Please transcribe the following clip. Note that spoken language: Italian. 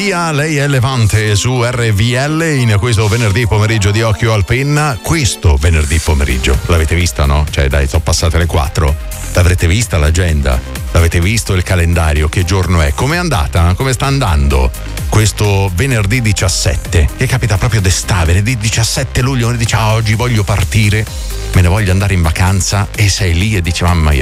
Sia, lei è Levante su RVL in questo venerdì pomeriggio di Occhio al Penna. Questo venerdì pomeriggio, l'avete vista, no? Cioè dai, sono passate le 4. L'avrete vista l'agenda? L'avete visto il calendario? Che giorno è? Com'è andata? Come sta andando questo venerdì 17? Che capita proprio d'estate, venerdì 17 luglio, uno dice oggi voglio partire, me ne voglio andare in vacanza, e sei lì e dici mamma